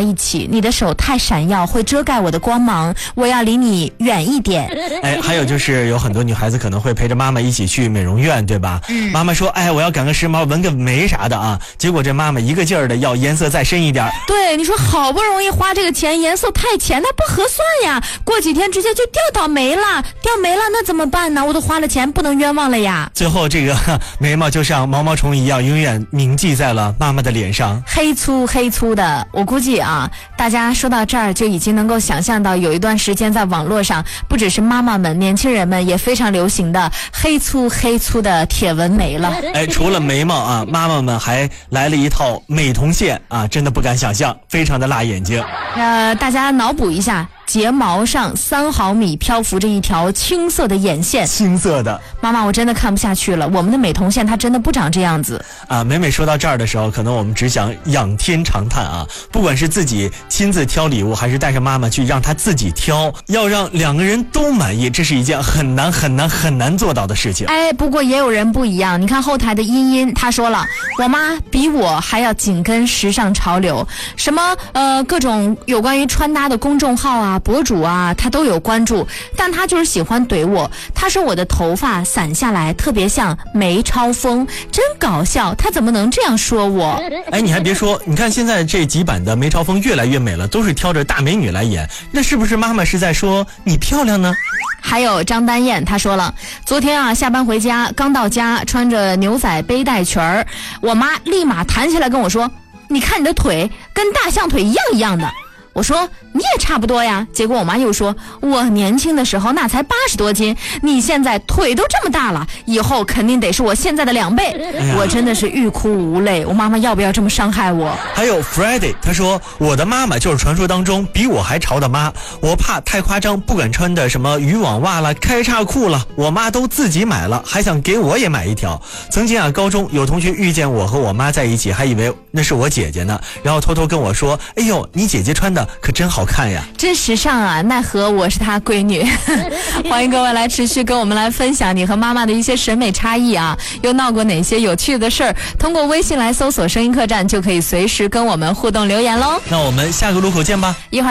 在一起，你的手太闪耀，会遮盖我的光芒，我要离你远一点。 还有就是有很多女孩子可能会陪着妈妈一起去美容院，对吧？妈妈说我要赶个时髦，纹个眉啥的啊，结果这妈妈一个劲儿的要颜色再深一点。 对，你说好不容易花这个钱，颜色太浅，那不合算呀，过几天直接就掉眉了，那怎么办呢？我都花了钱，不能冤枉了呀。 最后这个眉毛就像毛毛虫一样，永远铭记在了妈妈的脸上， 黑粗的。我估计啊，大家说到这儿就已经能够想象到，有一段时间在网络上，不只是妈妈们，年轻人们也非常流行的黑粗的铁纹眉了。 除了眉毛啊，妈妈们还来了一套美瞳线啊，真的不敢想象，非常的辣眼睛。 大家脑补一下，睫毛上3毫米漂浮着一条青色的眼线， 青色的。 妈妈，我真的看不下去了，我们的美瞳线它真的不长这样子啊。每说到这儿的时候，可能我们只想仰天长叹啊。不管是自己亲自挑礼物，还是带上妈妈去让她自己挑，要让2个人都满意，这是一件很难做到的事情。 不过也有人不一样，你看后台的茵她说了，我妈比我还要紧跟时尚潮流，什么各种有关于穿搭的公众号啊、博主啊，她都有关注，但她就是喜欢怼我。她说我的头发散下来特别像梅超风，真搞笑，她怎么能这样说我？ 你还别说，你看现在这几版的梅超风越来越美了，都是挑着大美女来演，那是不是妈妈是在说你漂亮呢？ 还有张丹燕，她说了，昨天啊下班回家，刚到家，穿着牛仔背带裙儿，我妈立马弹起来跟我说，你看你的腿跟大象腿一样的。我说你也差不多呀，结果我妈又说，我年轻的时候那才80多斤，你现在腿都这么大了，以后肯定得是我现在的2倍。我真的是欲哭无泪，我妈妈要不要这么伤害我？ 还有 Friday， 他说我的妈妈就是传说当中比我还潮的妈，我怕太夸张，不敢穿的什么渔网袜了、开叉裤了，我妈都自己买了，还想给我也买一条。曾经高中有同学遇见我和我妈在一起，还以为那是我姐姐呢，然后偷偷跟我说，哎呦，你姐姐穿的可真好看呀， 真时尚啊，奈何我是她闺女。欢迎各位来持续跟我们来分享你和妈妈的一些审美差异啊，又闹过哪些有趣的事儿，通过微信来搜索声音客栈就可以随时跟我们互动留言咯。 那我们下个路口见吧， 一会儿